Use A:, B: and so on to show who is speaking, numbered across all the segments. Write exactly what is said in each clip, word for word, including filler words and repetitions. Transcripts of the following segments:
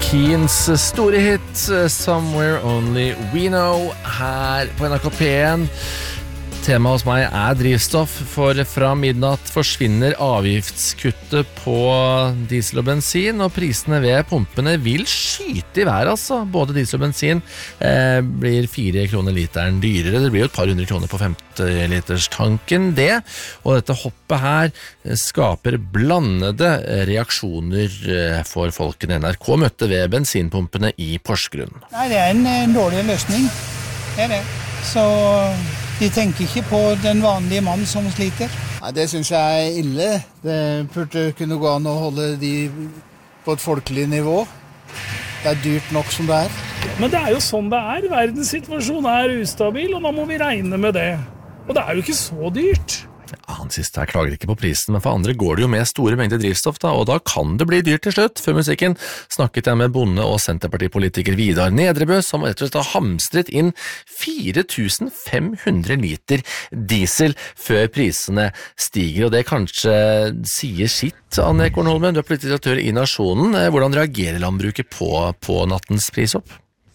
A: Keens store hit Somewhere Only We Know her på N R K P en. Tema hos meg er drivstoff, for fra midnatt forsvinner avgiftskuttet på diesel og bensin, og prisene ved pumpene vil skyte i vær, altså. Både diesel og bensin eh, blir fire kroner literen dyrere. Det blir jo et par hundre kroner på femti liters tanken, det. Og dette hoppet her skaper blandede reaksjoner for folkene N R K møtte ved bensinpumpene i Porsgrunn.
B: Nei, det er en, en dårlig løsning. Det er det. Så de tenker ikke på den vanlige mann som sliter. Nei, det synes jeg er ille. Det burde kunne gå an å holde de på et folkelig nivå. Det er dyrt nok som det er.
C: Men det er jo sånn det er. Verdenssituasjonen er ustabil, og da må vi regne med det. Og det er jo ikke så dyrt.
A: Ja, han siste her klager ikke på prisen, men for andre går det jo med store mengder drivstoff da, og da kan det bli dyrt til slutt. Før musikken snakket jeg med bonde- og senterpartipolitiker Vidar Nedrebø, som rett og slett har hamstret inn fire tusen fem hundre liter diesel før prisene stiger, og det kanskje sier sitt. Anne Ekornholmen, du er politisk redaktør i Nasjonen. Hvordan reagerer landbruket på, på nattens prisopp?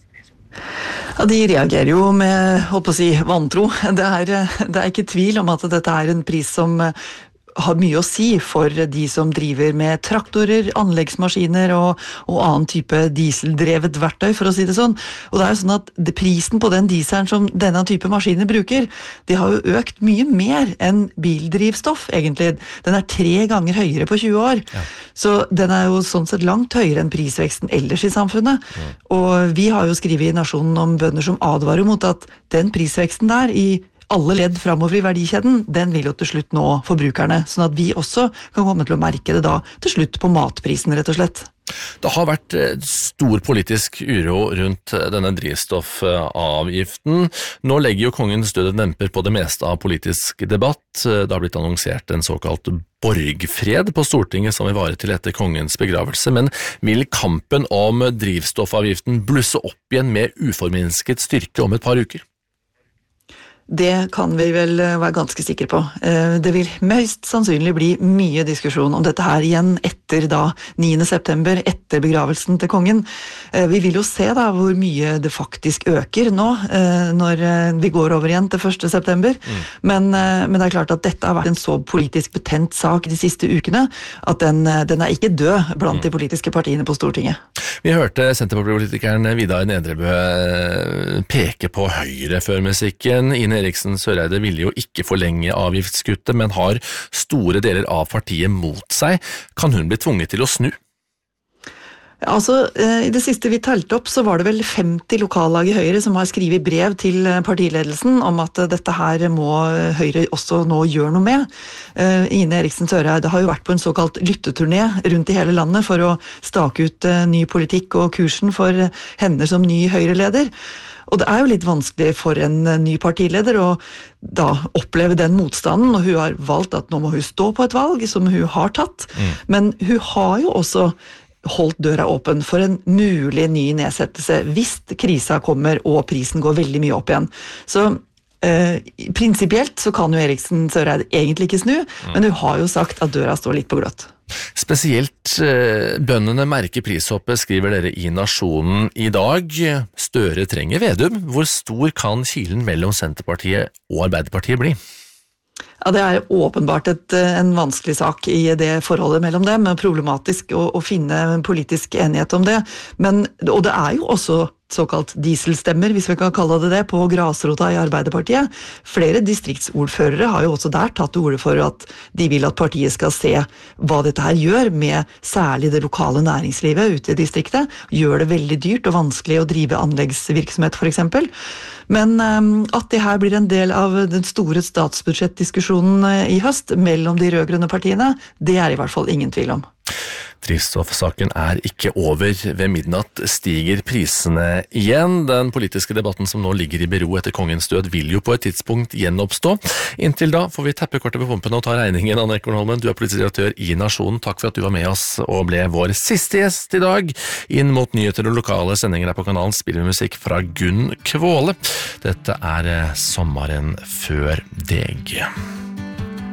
D: Ja, de reagerer jo med, holdt på å si, vantro. Det er, det er ikke tvil om at dette er en pris som har mye å si for de som driver med traktorer, anleggsmaskiner og, og annen type dieseldrevet verktøy, for å si det sånn. Og det er jo sånn at det, prisen på den dieselen som denne type maskiner bruker, det har jo økt mye mer enn bildrivstoff, egentlig. Den er tre ganger høyere på tjue år. Ja. Så den er jo sånn sett langt høyere enn prisveksten ellers i samfunnet. Ja. Og vi har jo skrivet i Nasjonen om bønder som advarer mot at den prisveksten der i alle ledd fremover i verdikjeden, den vil jo til slutt nå forbrukerne, sånn at vi også kan komme til å merke det da til slutt på matprisen, rett og slett.
A: Det har vært stor politisk uro rundt denne drivstoffavgiften. Nå legger jo kongens døde demper på det meste av politisk debatt. Det har blitt annonsert en såkalt borgfred på Stortinget som vil vare til etter kongens begravelse, men vil kampen om drivstoffavgiften blusse opp igjen med uforminsket styrke om et par uker?
D: Det kan vi vel være ganske sikre på. Det vil mest sannsynlig bli mye diskusjon om dette her igjen etter da niende september, etter begravelsen til kongen. Vi vil jo se da hvor mye det faktisk øker nå, når vi går over igjen til første september. Mm. Men, men det er klart at dette har vært en så politisk betent sak de siste ukene, at den, den er ikke død blant mm. de politiske partiene på Stortinget.
A: Vi hørte senterpartipolitikeren Vidar Nedrebø peke på Høyre før musikken. Ine Eriksen Søreide ville jo ikke forlenge avgiftsskuttet, men har store deler av partiet mot seg. Kan hun bli tvunget til å snu?
D: Altså, i det siste vi talte opp, så var det vel femti lokallag i Høyre som har skrivet brev til partiledelsen om at dette her må Høyre også nå gjøre noe med. Ine Eriksen Søreide har jo vært på en såkalt lytteturné rundt i hele landet for å stake ut ny politikk og kursen for henne som ny Høyre-leder. Og det er jo litt vanskelig for en ny partileder å da oppleve den motstanden, og hun har valgt at nå må hun stå på et valg som hun har tatt, mm. men hun har jo også holdt døra åpen for en mulig ny nedsettelse hvis krisa kommer og prisen går veldig mye opp igjen. Så eh, prinsipielt så kan jo Eriksen Søreide egentlig ikke snu, mm. men hun har jo sagt at døra står litt på gløtt.
A: Spesielt eh, bøndene merker prishoppet, skriver dere i Nasjonen i dag. Støre trenger Vedum. Hvor stor kan kilen mellom Senterpartiet og Arbeiderpartiet bli?
D: Ja, det er åpenbart et, en vanskelig sak i det forholdet mellom dem, problematisk å, å finne en politisk enighet om det. Men, og det er jo også såkalt dieselstemmer, hvis vi kan kalle det det, på grasrota i Arbeiderpartiet. Flere distriktsordførere har jo også der tatt til orde for at de vil at partiet skal se hva dette her gjør med særlig det lokale næringslivet ute i distriktet. Gjør det veldig dyrt og vanskelig å drive anleggsvirksomhet for eksempel. Men um, at det her blir en del av den store statsbudsjettdiskusjonen i høst mellom de rødgrønne partiene, det er i hvert fall ingen tvil om.
A: Drivstoffsaken er ikke over. Ved midnatt stiger prisene igjen. Den politiske debatten som nå ligger i bero etter kongens død vil jo på et tidspunkt gjenoppstå. Inntil da får vi tappe kortet på pumpen og ta regningen. Anne Ekornholmen, du er politisk redaktør i Nasjonen. Takk for at du var med oss og ble vår siste gjest i dag. Inn mot nyheter og lokale sendinger her på kanalen spiller vi musikk fra Gunn Kvåle. Dette er sommeren før deg.